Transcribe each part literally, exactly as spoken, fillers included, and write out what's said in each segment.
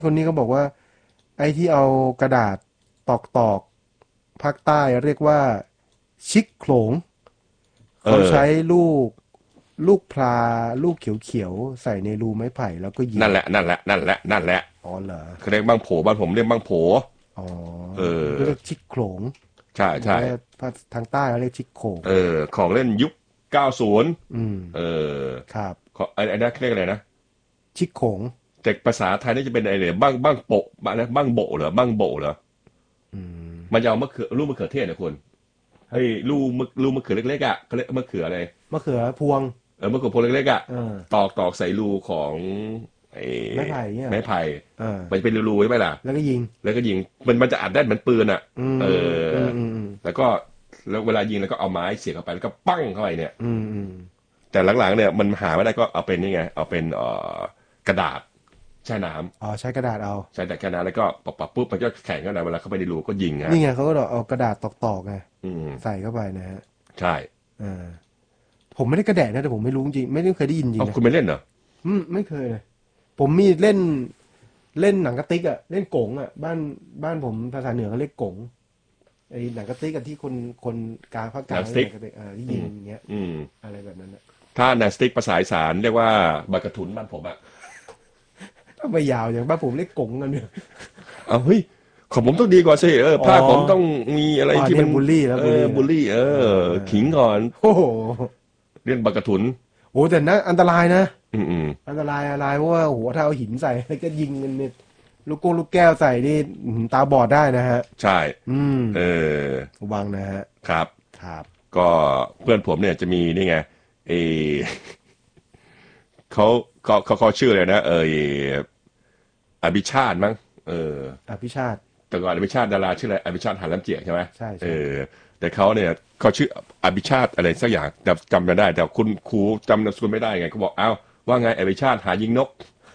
คนนี้ก็บอกว่าไอ้ที่เอากระดาษตอกตอกภาคใต้เรียกว่าชิกโขลงเอเขาอใช้ลูกลูกพลาลูกเขียวๆใส่ในรูไม้ไผ่แล้วก็ยิงนั่นแหละนั่นแหละนั่นแหละนั่นแหละอ๋อเหรอเขาเรียกบ้างโผบ้านผมเรียกบ้างโผอ๋อเอมันก็อเรียกชิกโขลงใช่ใช่บอกว่าภาคทางใต้เขาเรียกชิกโขลงเออของเล่นยุคเก้าสิบอืมเออครับของไอ้ไอ้นั่นเรียกอะไรนะชิกโขงแต่ภาษาไทยนี่จะเป็นอะไรเนี่ยบ้างบ้างโปะบ้างนะบ้างโบะเหรอบ้างโบะเหรออืมมันจะเอามะเขือลูกมะเขือเทศนะคุณเฮ้ยลูกมะลูกมะเขือเล็กๆอ่ะเขาเรียกมะเขืออะไรมะเขือพวงเออมะเขือพวงเล็กๆอ่ะเออตอกตอกใส่รูของไอ้ไม้ไผ่เนี่ยเหรอไม้ไผ่เออมันจะเป็นรูๆใช่ไหมล่ะแล้วก็ยิงแล้วก็ยิงมันมันจะอัดได้เหมือนปืนอ่ะอืมเอออืมอืมอืมแล้วก็แล้วเวลายิงแล้วก็เอาไม้เสียบเข้าไปแล้วก็ปั้งเข้าไปเนี่ยอืมอืมแต่หลังๆเนี่ยมันหาไม่ได้ก็เอาเป็นนี่ไงเอาเป็นเอ่อกระดาษแช่น้อ๋อใช้กระดาษเอาำใช้แต่แค่นั้นแล้วก็ปับปับปุ๊บมันก็แข็งก็ได้เวลาเข้าไปในรูก็ยิงฮะนี่ไงเขาก็เอากระดาษตอกๆไงอืมใส่เข้าไปนะฮะใช่อ่าผมไม่ได้กระแดะนะแต่ผมไม่รู้จริงไม่ได้เคยได้ยินจริงนะเอาคุณไม่เล่นเหรออืมไม่เคยเลยผมมีเล่นเล่นหนังกระติกอะเล่นกงอะบ้านบ้านผมภาษาเหนือเขาเรียกกงไอ้หนังกระติกกับที่คนคนกลางภาคกลางเรียกหนังกระติกอ่าที่ยิงอย่างเงี้ยอืมอะไรแบบนั้นอะถ้าแนสติกภาษาอีสานเรียกว่าบากระถุนบ้านผมอะถ้าไม่ยาวอย่างบ้านผมเรียกกงกันเนี่ยเอาเฮ้ยของผมต้องดีกว่าสิเอออ๋อภาคผมต้องมีอะไรอ๋อที่มันเนี่ยบูลลี่แล้วเอบูลลี่แล้วอบูลลี่เอเอออขิงก่อนโอ้โหเรียนบากระถุนโอ้แต่นะอันตรายนะอืมอืมอันตรายอะไรเพราะว่าโหถ้าเอาหินใส่แล้วก็ยิงกันเนี่ย ลูกกงลูกแก้วใส่นี่อื้อหือตาบอดได้นะฮะใช่อืมเออระวังนะฮะครับครับก็เพื่อนผมเนี่ยจะมีนี่ไงเออเขาเขาเขาเขาชื่ออะไรนะเอออภิชาติมั้งเอออภิชาติแต่ก่อนอภิชาติดาราชื่ออะไรอภิชาติหันลำเจียกใช่ไหมใช่เอใช่อแต่เขาเนี่ยเขาชื่ออภิชาติอะไรสักอย่างแต่จำไม่ได้แต่คุณครูจำนามสกุลไม่ได้ไงเขาบอกอ้าวว่าไงอภิชาติหายิงนก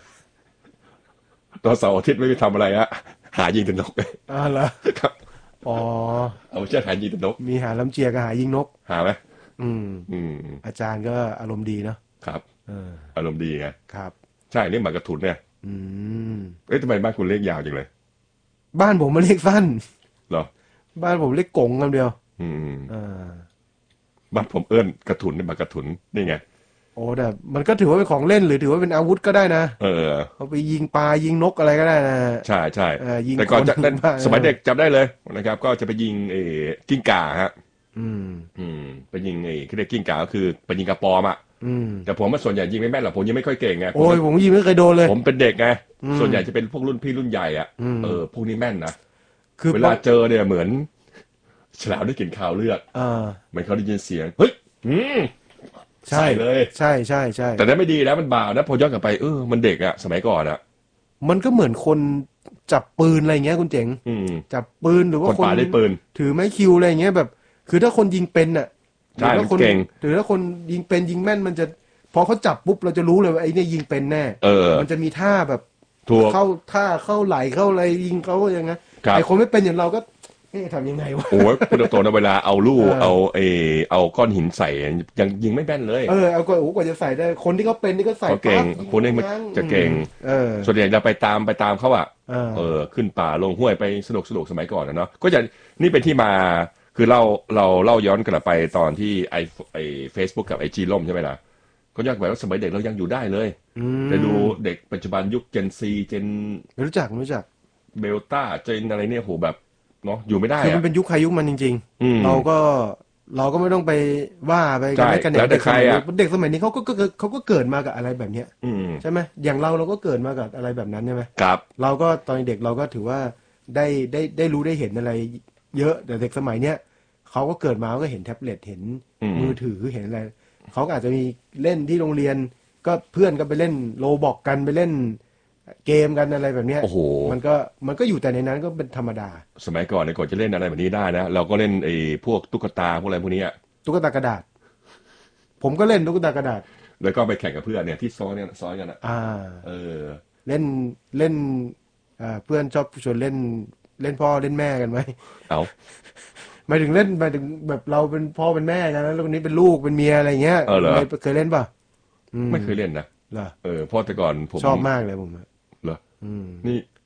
ตอนเสาร์อาทิตย์ไม่ได้ทำอะไรฮะหายิงแต่นกอ่าเหรอครับอ๋ออภิชาติหายิงแต่นกมีหาลำเจียกับหายิงนกหาไหมอืมอืมอาจารย์ก็อารมณ์ดีเนาะครับเอออารมณ์ดีไงครับใช่เรียกหมากกระถุนเนี่ยอืมเอ๊ะทำไมบ้านคุณเรียกยาวจังเลยบ้านผมมาเรียกสั้นเหรอบ้านผมเรียกกงคำเดียวอืมอ่าบ้านผมเอิ้นกระถุนเนี่ยหมากกระถุนนี่ไงโอ้แต่มันก็ถือว่าเป็นของเล่นหรือถือว่าเป็นอาวุธก็ได้นะเออเอาไปยิงปลายิงนกอะไรก็ได้นะใช่ใช่เออยิงแต่ก่อนคนจะเล่นยิงบ้าสมัยเด็กจำได้เลยนะครับก็จะไปยิงเออกิ้งก่าฮะอืมอืมไปยิงไอ้ที่เรียกกิ้งก่าก็คือไปยิงกระปอมอ่ะอืมแต่ผมมาส่วนใหญ่ยิงไม่แม่นหรอกผมยิงไม่ค่อยเก่งไงผมโอ้ยผมยิงไม่เคยโดนเลยผมเป็นเด็กไงอืมส่วนใหญ่จะเป็นพวกรุ่นพี่รุ่นใหญ่อ่ะอืมเออพวกนี้แม่นนะคือเวลาเจอเนี่ยเหมือนฉลามได้กลิ่นคาวเลือดอ่าเหมือนเขาได้ยินเสียงเฮ้ยอืมใช่ใส่เลยใช่ใช่ใช่แต่นั้นไม่ดีนะมันบาปนะพอย้อนกลับไปเออมันเด็กอ่ะสมัยก่อนอ่ะมันก็เหมือนคนจับปืนอะไรเงี้ยคุณเจ๋งอืมจับปืนหรือคว่าคนนป่าได้ปืนถือไม้คิวอะไรเงี้ยแบบ คือถ้าคนยิงเป็นน่ะหรืใช่อถ้าคนมันเก่งหรือถ้าคนยิงเป็นยิงแม่นมันจะพอเขาจับปุ๊บเราจะรู้เลยว่าไอ้เนี่ยยิงเป็นแน่เออมันจะมีท่าแบบถูกเข้าท่าเข้าไหลเข้าอะไรยิงเขาอย่างงั้นครับไอ้คนไม่เป็นอย่างเราก็เอ๊ะทำยังไงวะโอ้ยพูดตรงๆนะเวลาเอาลู่เออเอาเออเอาก้อนหินใส่ยังยิงไม่แม่นเลยเออเอาก็โอ้โหกว่าจะใส่ได้คนที่เขาเป็นนี่ก็ใส่เขาเก่งปั๊บยิงพวกนี้มันยั้งจะเก่งเออส่วนใหญ่จะไปตามไปตามเขาอะเออเออขึ้นป่าลงห้วยไปสนุกสนุกสมัยก่อนนะเนาะก็จะนี่เป็นที่มาคือเราเราเล่าย้อนกลับไปตอนที่ไอไอเฟซบุ๊กกับไอจีล่มใช่ไหมล่ะก็ย้อนกลับไปว่าสมัยเด็กเรายังอยู่ได้เลยอืแต่ดูมเด็กปัจจุบันยุคเจนซีเจนไม่รู้จักไม่รู้จักเบลต้าเจนอะไรเนี่ยโหแบบเนาะอยู่ไม่ได้คือมัอะนเป็นยุคใครยุคมันจริงอืมๆเราก็เราก็ไม่ต้องไปว่าไปกัใช่นให้กันแหนแล้วแต่เด็กสมัยนี้ใครอะเด็กสมัยนี้เขาก็ก็ก็เขาก็เกิดมากับอะไรแบบเนี้ยอืมใช่ไหมอย่างเราเราก็เกิดมากับอะไรแบบนั้นใช่ไหมครับเราก็ตอนเด็กเราก็ถือว่าได้ได้ได้รู้ได้เห็นอะไรเยอะแต่เด็กสมัยเนี้ยเขาก็เกิดมาก็เห็นแท็บเล็ตเห็นอืมมือถือเห็นอะไรเขาก็อาจจะมีเล่นที่โรงเรียนก็เพื่อนก็ไปเล่นโลบอกกันไปเล่นเกมกันอะไรแบบเนี้ยโอ้โหมันก็มันก็อยู่แต่ในนั้นก็เป็นธรรมดาสมัยก่อนเนี่ยก่อนจะเล่นอะไรแบบนี้ได้นะเราก็เล่นไอ้พวกตุ๊กตาพวกอะไรพวกนี้อะตุ๊กตากระดาษ ผมก็เล่นตุ๊กตากระดาษแล้วก็ไปแข่งกับเพื่อนเนี่ยที่ซ้อนเนี่ยซ้อนกันอ่ะอ่าเออเล่นเล่นอ่าเพื่อนชอบชวนเล่นเล่นพ่อเล่นแม่กันไหมเอาหมายถึงเล่นหมายถึงแบบเราเป็นพ่อเป็นแม่กันแล้วคนนี้เป็นลูกเป็นเมียอะไรเงี้ยเออเหรอเคยเคยเล่นป่ะอืมไม่เคยเล่นนะเหรอเออเพราะแต่ก่อนผมชอบมากเลยผมอะเหรออืมนี่